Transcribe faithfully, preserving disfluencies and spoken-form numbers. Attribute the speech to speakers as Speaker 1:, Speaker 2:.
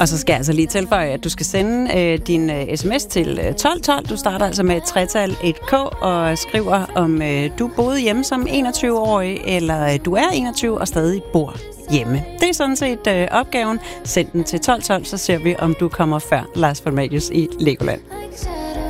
Speaker 1: Og så skal jeg altså lige tilføje, at du skal sende øh, din øh, sms til øh, tolv tolv. Du starter altså med et tretal et k og skriver, om øh, du boede hjemme som enogtyve-årig, eller øh, du er enogtyve og stadig bor hjemme. Det er sådan set øh, opgaven. Send den til tolv tolv, så ser vi, om du kommer før Lars von Maelius i Legoland.